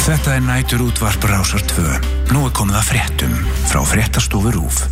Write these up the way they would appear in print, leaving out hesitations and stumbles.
Þetta nætur útvarp Rásar 2. Nú komið að fréttum frá Fréttastofu RÚV.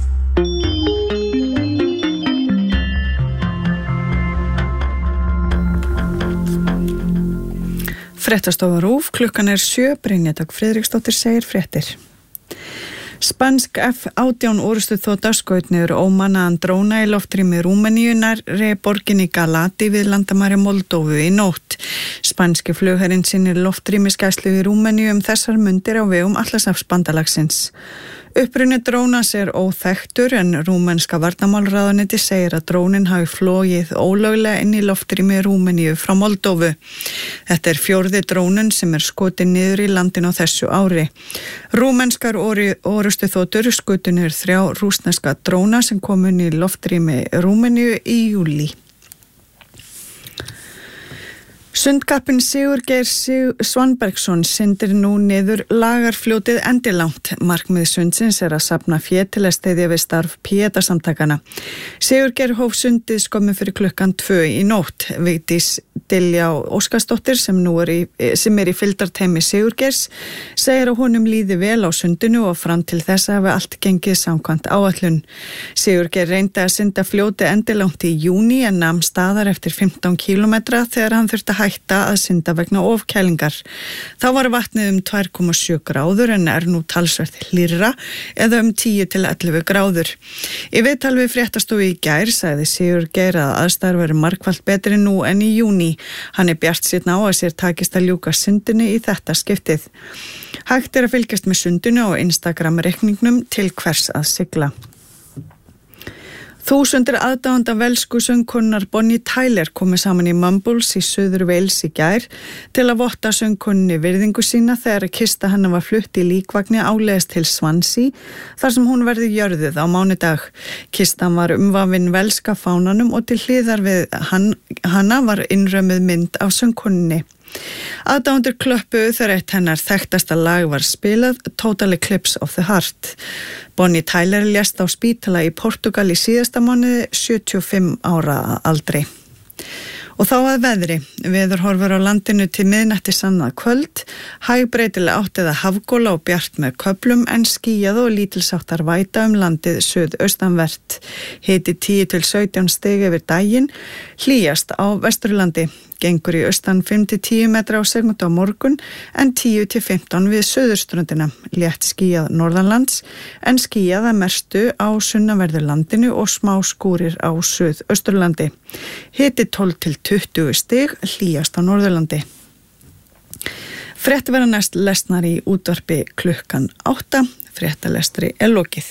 Fréttastofa RÚV, klukkan 7, Brynja Dögg Friðriksdóttir segir fréttir. Spansk F-18 orrustuþota skaut niður ómannaðan dróna í loftrými Rúmeníu nærri borginni Galati við landamæri Moldóvu í nótt. Spanski flugherinn sinnir loftrýmisgæslu í Rúmeníu þessar mundir á vegum Atlantshafsbandalagsins. Uppruni drónas óþekktur en rúmenska varnarmálaráðuneyti segir að drónin hafi flogið ólöglega inn í loftrými Rúmeníu frá Moldóvu. Þetta 4. drónun sem skotin niður í landinu á þessu ári. Rúmenskar orrustuþotur skutu niður 3 rússneska dróna sem komu inn í loftrými Rúmeníu í júlí. Sundkappinn Sigurgeir Svanbergsson syndir nú niður Lagarfljótið endilangt. Markmið sundsins að safna fé til að styðja við starf Pieta-samtakana. Sigurgeir hóf sundið skömmu fyrir klukkan 2 í nótt. Vigdís Diljá Óskarsdóttir sem er í fylgdarteymi Sigurgeirs segir að honum líði vel á sundinu og fram til þess hafi allt gengið samkvæmt áætlun. Sigurgeir reyndi að synda fljótið endilangt í júní en nam staðar eftir 15 kílómetra þegar hann þurfti að hætta að synda vegna ofkælingar. Þá var vatnið 2,7 gráður en nú talsvert hlýrra eða 10 til 11 gráður. Í viðtal við Fréttastofu í gær sagði Sigurgeir að aðstæður væru margfalt betri nú en í júní. Hann bjartsýnn á að sér takist að ljúka sundinu í þetta skiptið. Hægt að fylgjast með sundinu á Instagram-reikningnum til hvers að sigla. Þúsundir aðdáenda velsku söngkonunnar Bonnie Tyler komu saman í Mumbles í Suður Wales í gær til að votta söngkonunni virðingu sína þegar kista hennar var flutt í líkvagni áleiðis til Swansea þar sem hún verði jörðuð á mánudag. Kistan var umvafin velska fánanum og til hliðar við hana var innrömmuð mynd af söngkonunni. Aðdáendur klöppuðu þegar eitt hennar þekktasta lag var spilað, Total Eclipse of the Heart. Bonnie Tyler lést á spítala í Portugal í síðasta mánuði 75 ára aldri. Og þá að veðri. Veðurhorfur á landinu til miðnætti annað kvöld, hægbreytileg átt eða hafgola og bjart með köflum en skýjað og lítilsháttar væta landið suðaustanvert. Hiti 10 til 17 stig yfir daginn, hlýjast á Vesturlandi. Gengur í austan 5-10 metra á sekúndu á morgun en 10-15 við suðurströndina. Létt skýjað norðanlands en skýjað að mestu á sunnanverðu landinu og smá skúrir á suðausturlandi. Hiti 12 til 20 stig, hlýjast á Norðurlandi. Fréttir verða næst lesnar í útvarpi klukkan 8. Fréttalestri lokið.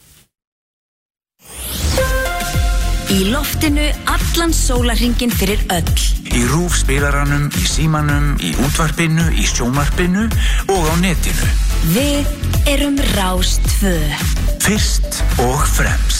Í loftinu allan sólarhringinn fyrir öll. Í RÚV spilaranum, í símanum, í útvarpinu, í sjónvarpinu og á netinu. Við erum Rás 2. Fyrst og fremst.